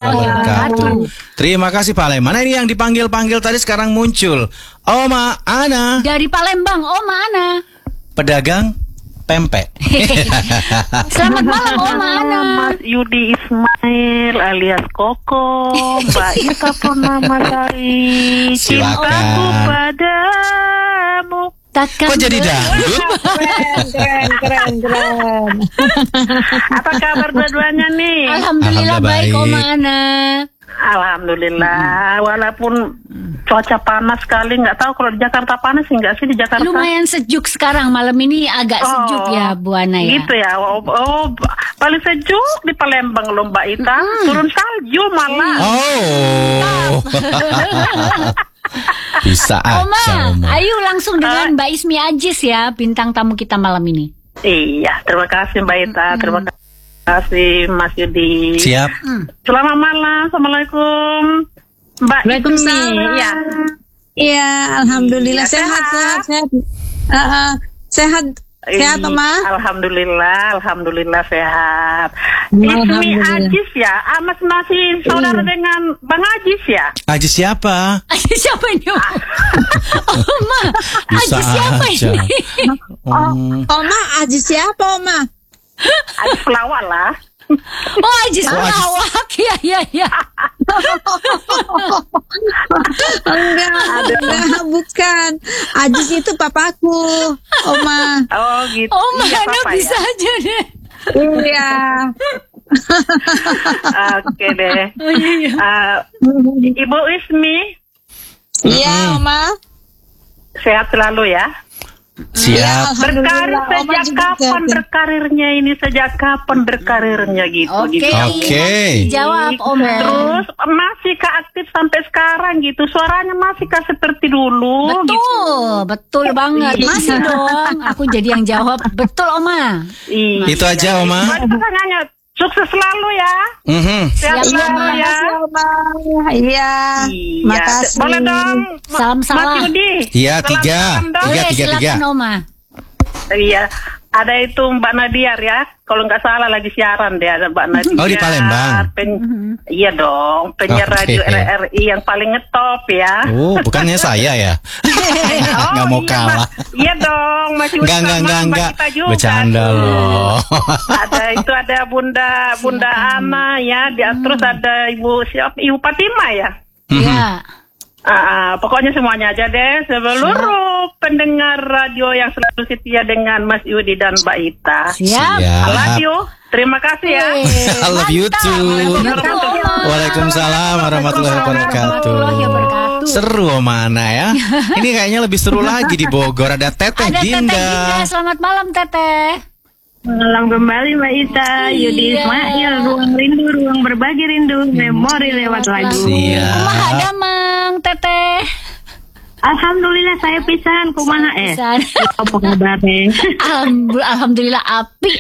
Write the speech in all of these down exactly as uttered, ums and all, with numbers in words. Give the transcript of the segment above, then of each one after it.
wabarakatuh. Terima kasih Pak Lem. Mana ini yang dipanggil-panggil tadi sekarang muncul? Oma Ana. Dari Palembang, Oma Ana. Pedagang pempek. Selamat malam Oma Ana. Mas Yudi Ismail alias Koko, Mbak Ita Purnamasari. Cintaku padamu. Takkan Kok jadi dangdut? Keren, keren, keren, keren. Apa kabar dua-duanya nih? Alhamdulillah, Alhamdulillah baik baik. Oma Ana. Alhamdulillah, walaupun cuaca panas sekali, nggak tahu kalau di Jakarta panas nggak sih di Jakarta? Lumayan sejuk sekarang, malam ini agak Oh, sejuk ya Bu Ana ya. Gitu ya, oh, oh, paling sejuk di Palembang loh Mbak Ita, turun salju malah. Oh. Bisa Oma, aja Oma. ayo langsung dengan Mbak Ismi Ajis ya, bintang tamu kita malam ini. Iya, terima kasih Mbak Ita, terima kasih Mas Yudi. Siap. Selamat malam, Assalamualaikum Mbak Ismi. Ya. Iya, alhamdulillah Iya, sehat, sehat. sehat, sehat. Uh, uh, sehat, sehat, Iya, Oma. Alhamdulillah, alhamdulillah sehat. Ismi Alhamdulillah. Ajis ya, ah, Mas masih saudara dengan Bang Ajis ya? Ajis siapa? Ajis siapa ini Oma? Oma, Bisa Ajis siapa aja. ini? Hmm. Oma, Ajis siapa, Oma? Ajis pelawak lah. Oh Ajis Oh, Ajis. pelawak, ya ya ya. Enggak, enggak, bukan. Ajis itu papaku, Oma. Oh gitu. Oma Iya, Ana Papa, bisa ya? aja deh. Iya. Oke deh. Oh, iya, iya. Ah, Ibu Ismi Iya, Oma. sehat selalu ya. Siap. Berkarir Alhamdulillah, Oma sejak juga kapan sehat. berkarirnya ini? Sejak kapan berkarirnya gitu? Oke, gitu. Oke. Jawab Oma. Terus masihkah aktif sampai sekarang gitu? Suaranya masihkah seperti dulu? Betul, Gitu? betul banget. Masih dong. Aku jadi yang jawab. Betul Oma. Iya. Itu aja Oma. Buat pertanyaannya, sukses selalu ya. Mhm. Sehat Siap, selalu Oma. ya. Oma. Iya. Iya. Makasih. Boleh dong. Ma- Salam Mas salam. Yudi. Iya, Salam tiga. salam dong. Tiga, Boleh, tiga, tiga. silakan Oma. Iya. Ada itu Mbak Nadiar ya. Kalau nggak salah lagi siaran deh, ada Mbak Nadiar. Oh, di Palembang. Pen- Iya dong, penyiar Oke. radio R R I yang paling ngetop ya. Oh, bukannya saya ya? Nggak mau iya, kalah. Mas. Iya dong, masih Enggak, enggak, enggak, enggak. Kita juga. Bercanda tuh. loh. Ada itu ada Bunda Bunda Ana ya, dia terus ada Ibu siapa? Ibu Fatima ya. Ya. Ah, ah, pokoknya semuanya aja deh, seluruh pendengar radio yang selalu setia dengan Mas Yudi dan Mbak Ita. Siap. I love Siap. you. Terima kasih ya. I love you too. Betul, Oma. Waalaikumsalam warahmatullahi wabarakatuh. Warahmatullahi wabarakatuh. Seru Oma Ana ya. Ini kayaknya lebih seru lagi di Bogor. Ada Teteh Ada Teteh Dinda. Dinda. Selamat malam Teteh. Malam kembali Mbak Ita, Yudi Iya. Ismail, ruang rindu, ruang berbagi rindu, memori lewat lagu. Siap. Kumaha ada Mang Teteh. Alhamdulillah saya pisan, kumaha eh. Pisan. Apa kabarnya? Alhamdulillah, Alhamdulillah api.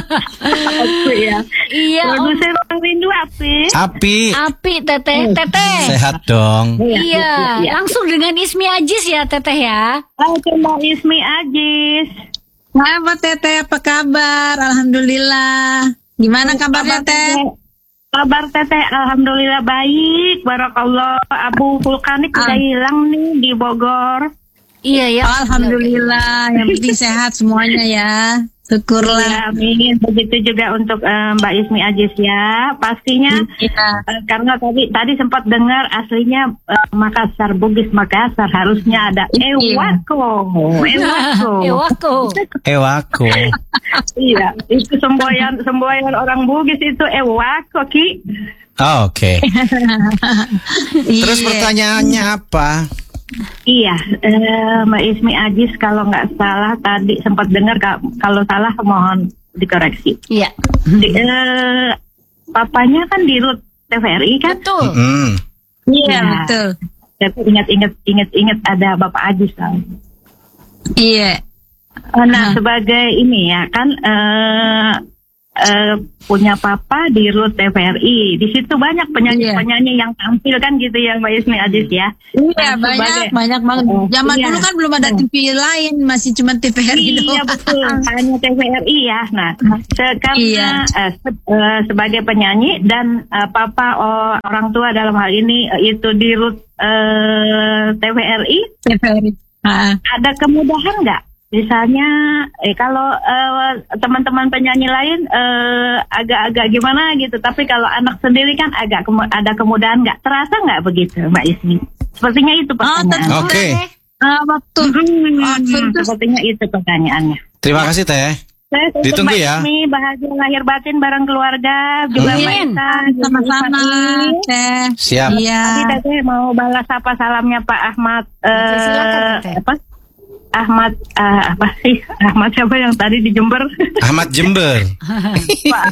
Aku ya. Iya Om. Produser ruang rindu apa? Api. Api Teteh. Teteh. Sehat dong. Iya, langsung dengan Ismi Ajis ya Teteh ya. Oke Mbak Ismi Ajis. Apa Teteh, apa kabar? Alhamdulillah. Gimana kabarnya, Teh? Kabar Teteh, alhamdulillah baik. Barakallah. Abu vulkanik udah hilang nih di Bogor. Iya ya. Alhamdulillah. Yang penting sehat semuanya ya. Syukurlah. Ya, amin. Begitu juga untuk eh, Mbak Ismi Ajis ya. Pastinya Iya. eh, karena tadi tadi sempat dengar aslinya eh, Makassar, Bugis Makassar, harusnya ada Ewako. Ewako. Ewako. Ewako. Iya, itu semboyan semboyan orang Bugis itu Ewako Ki. Oh, Oke. Terus Iya. pertanyaannya apa? Iya, eh, Mbak Ismi Ajis kalau nggak salah tadi sempat dengar ka- kalau salah mohon dikoreksi. Iya. Di, eh, papanya kan di Rut T V R I kan? Betul. Hmm. Iya, Ya. betul. Tapi ingat-ingat ingat-ingat ada Bapak Ajis kan. Iya. Nah, sebagai ini ya kan eh, uh, punya papa di Rut T V R I. Di situ banyak penyanyi-penyanyi yang tampil kan gitu ya Mbak Ismi Aziz ya. Iya, Nah, banyak, sebagai- banyak banget. Zaman Iya. dulu kan belum ada T V lain, masih cuma T V R I Iya doang. betul, hanya T V R I ya. Nah, se- karena Iya. eh, se- eh, sebagai penyanyi dan eh, papa oh, orang tua dalam hal ini eh, itu di Rut eh, T V R I, T V R I. Ah. ada kemudahan nggak? Misalnya, eh, kalau eh, teman-teman penyanyi lain eh, agak-agak gimana gitu, tapi kalau anak sendiri kan agak kemu- ada kemudahan nggak? Terasa nggak begitu, Mbak Ismi? Sepertinya itu pertanyaan. tentu. Oke. Ah, waktu Hmm, waktu itu sepertinya itu pertanyaannya. Terima kasih Teh. Saya untuk Ditunggu Mbak ya. Ismi bahagia lahir batin bareng keluarga, juga Mbak Amin. Ita, sama-sama, Tadi Teh. Siap. Iya. Teteh mau balas apa salamnya Pak Ahmad eh, silakan, Teteh. apa? Ahmad eh, apa sih? Ahmad siapa yang tadi di Jember? Ahmad Jember. Pak.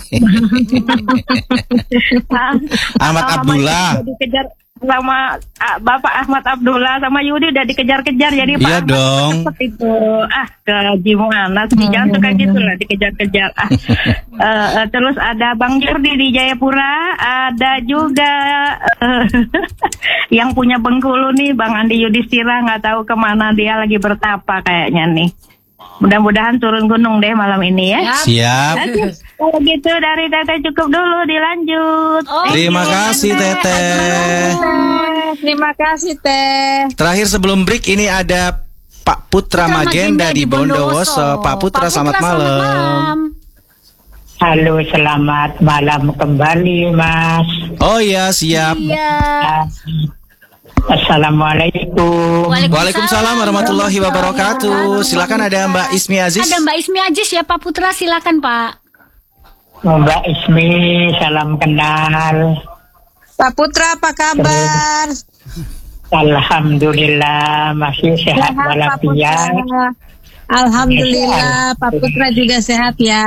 Ahmad Sama Abdullah. Yudi dikejar sama ah, Bapak Ahmad Abdullah sama Yudi udah dikejar-kejar jadi Pak Iya Ahmad dong. cepet itu ah ke gimana sih jangan suka gitu lah dikejar-kejar ah. Eh, eh, terus ada Bang Jordi di Jayapura, ada juga eh, yang punya Bengkulu nih Bang Andi Yudhistira, nggak tahu kemana dia lagi bertapa kayaknya nih. Mudah-mudahan turun gunung deh malam ini ya. Yap. Siap. Oke, kalau gitu dari Teteh cukup dulu, dilanjut. Oh, Terima iya, kasih Teteh. Teteh. Terima kasih, Teh. Terakhir sebelum break ini ada Pak Putra Putra Magenda di Bondowoso. Pak Putra, selamat malam. Halo, selamat malam kembali, Mas. Oh iya, siap. Iya. Assalamualaikum. Waalaikumsalam warahmatullahi wabarakatuh. Silakan ada Mbak Ismi Aziz. Ada Mbak Ismi Aziz ya Pak Putra, silakan Pak. Mbak Ismi, salam kenal. Pak Putra, apa kabar? Alhamdulillah masih sehat walafiat. Alhamdulillah, Pak Putra juga sehat ya.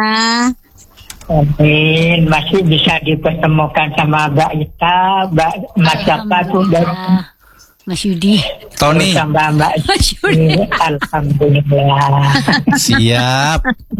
Amin. Masih bisa dipertemukan sama Mbak Ita, Mbak Mas siapa tuh, Mbak Alhamdulillah. Mas Yudi. Tony. sama Mbak Mas Ismi. Alhamdulillah. Siap.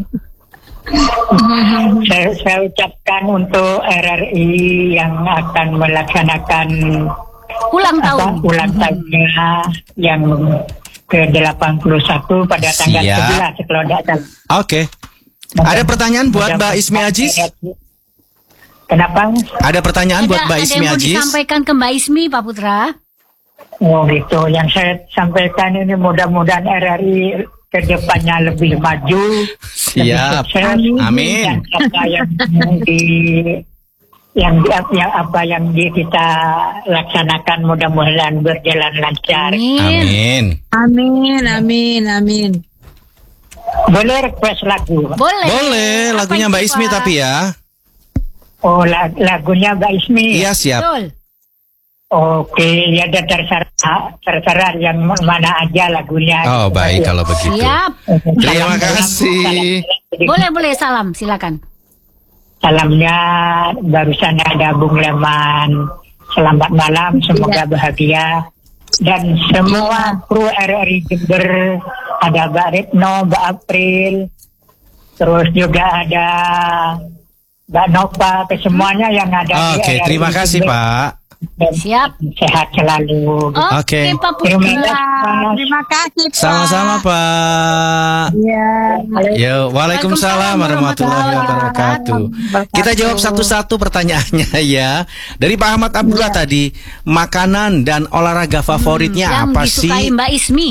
saya, saya ucapkan untuk R R I yang akan melaksanakan Ulang apa, tahun. ulang tahunnya yang ke delapan puluh satu pada tanggal Siap. sebelas kalau tidak salah. Oke. Ada pertanyaan buat Mbak Ismi Aziz? Kenapa? Ada pertanyaan buat Ada, Mbak ada Ismi yang mau Aziz? disampaikan ke Mbak Ismi Pak Putra? Oh gitu. Yang saya sampaikan ini mudah-mudahan R R I ke depannya lebih maju. Siap. Lebih sukses. Amin. Dan apa yang di yang, yang apa yang di, kita laksanakan mudah-mudahan berjalan lancar. Amin. Amin. Amin, amin, amin. Boleh request lagu? Boleh. Boleh, Apa lagunya itu, Mbak Ismi Pak? tapi ya. Oh la- lagunya Mbak Ismi. Iya, siap. Betul. Oke, ya dan terserah, terserah yang mana aja lagunya. Oh, baik kalau begitu. Siap. Terima kasih. Boleh, boleh. Salam, silakan. Salamnya barusan ada Bung Leman. Selamat malam, semoga bahagia. Dan semua kru R R I Jember, ada Mbak Retno, Mbak April, terus juga ada Mbak Nova, ke semuanya yang ada di Oke, R R I terima kasih Jember. Pak. Dan Siap. sehat selalu. Oke, Oke. Pak Terima Putra. kasih. Terima kasih, Pak. Sama-sama Pak. Ya. Yo, waalaikumsalam warahmatullahi wabarakatuh. Kita jawab satu-satu pertanyaannya ya. Dari Pak Ahmad Abdullah tadi, makanan dan olahraga favoritnya Yang apa disukai sih? Mbak Ismi.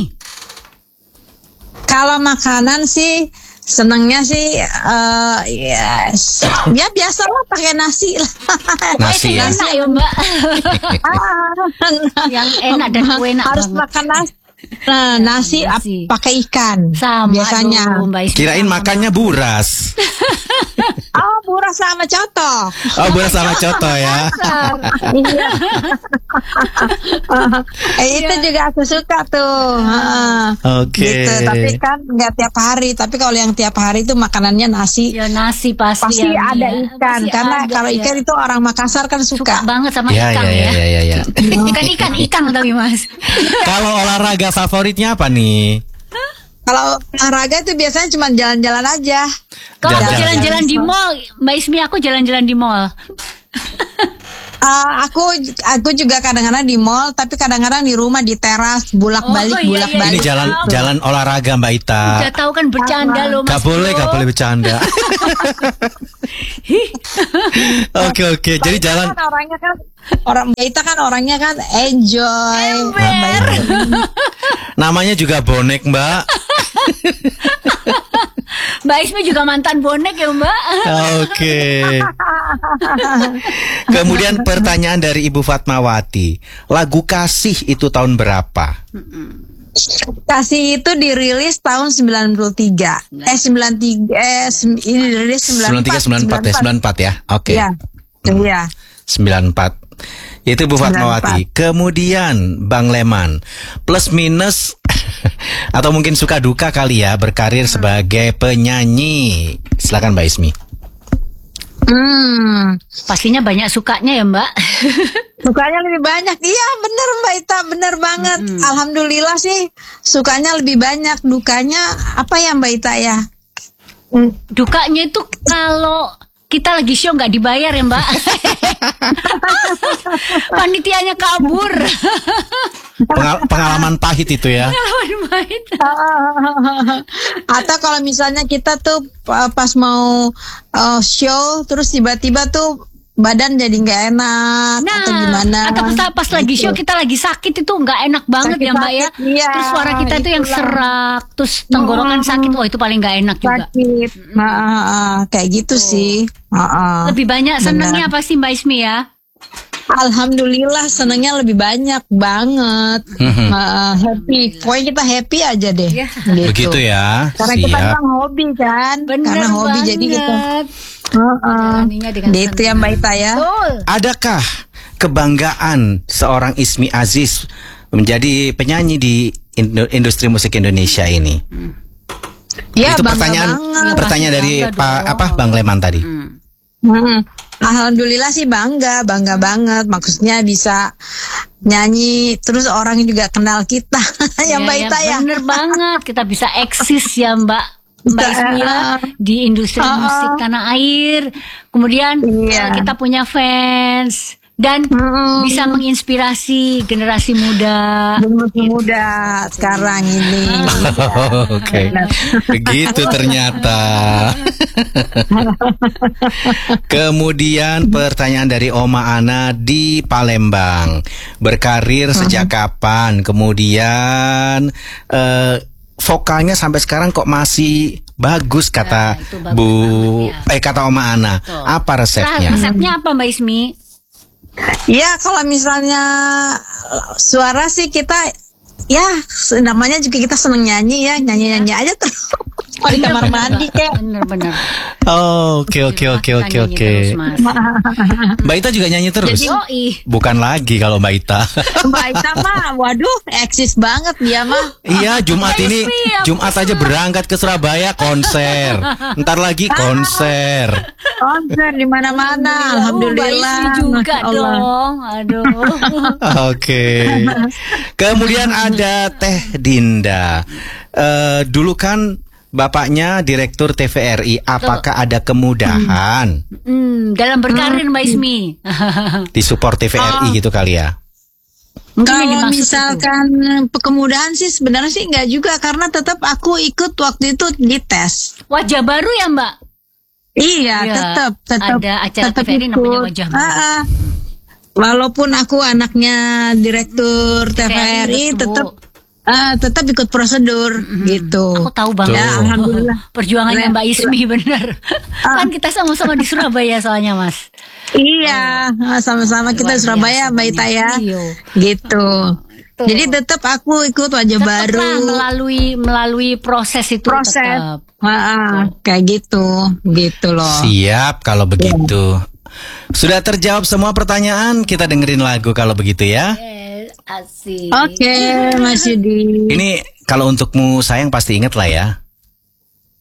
Kalau makanan sih senengnya sih eh ya, s- ya biasalah pakai nasi lah. Nasi ya. Enak ya Mbak. Yang enak dan kue enak Harus banget. makan nasi. Nah, nasi, ap- Nasi. pakai ikan Sama biasanya. aduh, Mbak Ismi. Kirain makannya buras. Oh, buras sama coto. Oh, buras sama coto ya. Iya. eh, itu juga aku suka tuh. Heeh. Oke. Gitu, tapi kan nggak tiap hari. Tapi kalau yang tiap hari itu makanannya nasi. Ya nasi pasti. Pasti ya, ada ya. ikan, Pasti karena ada, kalau ya. ikan itu orang Makassar kan suka suka. banget sama Ya, ikan ya, ya. ya, ya, ya. Ikan ikan ikan tapi Mas. Kalau olahraga favoritnya apa nih? Kalau olahraga itu biasanya cuma jalan-jalan aja. Kalau aku Jalan-jalan. jalan-jalan di mall, Mbak Ismi aku jalan-jalan di mall. Uh, aku aku juga kadang-kadang di mall, tapi kadang-kadang di rumah di teras bolak-balik Oh, iya, bolak-balik. Ini jalan jalan olahraga Mbak Ita. Udah tahu kan bercanda loh Mas. Gak boleh, Bro. gak boleh bercanda. Oke oke, jadi jalan. Kan orangnya kan orang Mbak Ita kan orangnya kan enjoy. Ember. Namanya juga bonek Mbak. Mbak Ismi juga mantan bonek ya Mbak. Oke. Kemudian pertanyaan dari Ibu Fatmawati. Lagu Kasih itu tahun berapa? Kasih itu dirilis tahun sembilan puluh tiga. Eh sembilan puluh tiga eh sem- ini dirilis sembilan puluh empat. sembilan tiga sembilan empat ya, sembilan puluh empat ya. Oke. Iya. Iya. sembilan puluh empat. Itu Bu Fatmawati. Kemudian Bang Leman, plus minus atau mungkin suka duka kali ya berkarir sebagai penyanyi. Silakan Mbak Ismi. Hmm. Pastinya banyak sukanya ya Mbak. Sukanya lebih banyak. Iya, bener Mbak Ita, bener banget. Alhamdulillah sih sukanya lebih banyak. Dukanya apa ya Mbak Ita ya? Dukanya itu kalau kita lagi show nggak dibayar ya Mbak. Panitianya kabur. Pengal- pengalaman pahit itu ya. Pengalaman pahit. Atau kalau misalnya kita tuh uh, pas mau uh, show terus tiba-tiba tuh badan jadi nggak enak Nah, atau gimana? atau pas, pas lagi show kita lagi sakit itu nggak enak banget ya Mbak ya. Sakit-sakit, iya, Terus suara kita tuh yang itulah. serak, terus tenggorokan sakit, wah itu paling nggak enak juga. Sakit. Nah, uh, uh, kayak gitu sih. Uh, uh. Lebih banyak senengnya apa sih Mbak Ismi ya? Alhamdulillah senengnya lebih banyak banget. Mhm. Uh, happy. Pokoknya kita happy aja deh. Ya. Gitu. Begitu ya. Karena kita Siap. memang hobi kan. Bener Karena hobi banget. jadi kita. Uh, uh. Jalaninya dengan Gitu ya senang. Mbak Ita ya. Betul. Adakah kebanggaan seorang Ismi Aziz menjadi penyanyi di indo- industri musik Indonesia ini? Ya, Itu bangga pertanyaan banget. pertanyaan dari Bangga Pak dong. apa Bang Leman tadi. Hmm. Alhamdulillah sih bangga, bangga banget. Maksudnya bisa nyanyi, terus orang juga kenal kita, ya Mbak Ita ya. Bener banget, kita bisa eksis ya Mbak Mbak Bisa, Ismi ya, uh, di industri uh, musik tanah air. Kemudian Iya. uh, kita punya fans dan Mm. bisa menginspirasi generasi muda. Generasi muda sekarang ini. Oke, begitu ternyata. Kemudian pertanyaan dari Oma Ana di Palembang. Berkarir sejak kapan? Kemudian eh, vokalnya sampai sekarang kok masih bagus kata Nah, itu bagus Bu banget, eh kata Oma Ana. Betul. Apa resepnya? Resepnya apa Mbak Ismi? Ya kalau misalnya suara sih kita ya namanya juga kita seneng nyanyi ya, nyanyi-nyanyi aja terus. Oh, di kamar mandi kayak. Bener-bener. Oh, oke oke oke oke Nyanyi oke. terus, Mas. Mbak Ita juga nyanyi terus? Yoi. Bukan lagi kalau Mbak Ita. Mbak Ita mah, waduh, eksis banget dia mah. Iya, Jumat ini Siap. Jumat aja berangkat ke Surabaya konser. Ntar lagi konser. Konser di mana-mana, alhamdulillah. Mbak Ismi juga Masya Allah. dong. Aduh. Oke. Kemudian ada Teh Dinda. Eh, dulu kan bapaknya direktur T V R I. Apakah ada kemudahan Hmm, dalam berkarir Mbak Ismi. di support T V R I gitu kali ya? Mungkin yang Kalau dimaksud misalkan kemudahan sih sebenarnya sih enggak juga karena tetap aku ikut waktu itu di tes. itu. Wajah baru ya Mbak? Iya, Iya, tetap tetap ada acara tetap T V R I namanya ikut. Wajah Baru. Ah, ah. Walaupun aku anaknya direktur T V R I betul. tetap ah, tetap ikut prosedur gitu. Aku tahu banget. Tuh. Ya, alhamdulillah. Perjuangannya Mbak Ismi bener. Ah. Kan kita sama-sama di Surabaya soalnya Mas. Iya, ah, sama-sama kita Luar di Surabaya, biasa Mbak Ita ya. Iya. Gitu. Tuh. Jadi tetap aku ikut wajah Tetap baru. lah melalui melalui proses itu Proses. tetap. Ah, ah, kayak gitu, gitu loh. Siap kalau begitu. Sudah terjawab semua pertanyaan, kita dengerin lagu kalau begitu ya. Eh, asik. Oke, Mas Yudi. Ini kalau untukmu sayang pasti inget lah ya.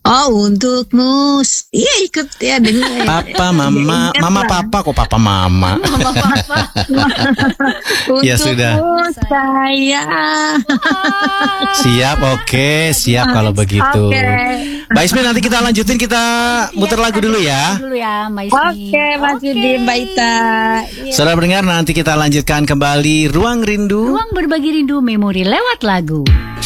Oh, untukmu. Iya, ikut ya dengar. Papa, mama, Ingat mama, lah. papa, kok papa, mama. Mama papa. Ya sudah. Untukmu saya. Siap, oke, siap kalau begitu. Oke. Mbak Ismi, nanti kita lanjutin, kita muter lagu dulu ya. Dulu ya, Mbak Ismi. Oke, Mas Yudi, Mbak Ita. Saudara pendengar, nanti kita lanjutkan kembali Ruang Rindu. Ruang berbagi rindu memori lewat lagu.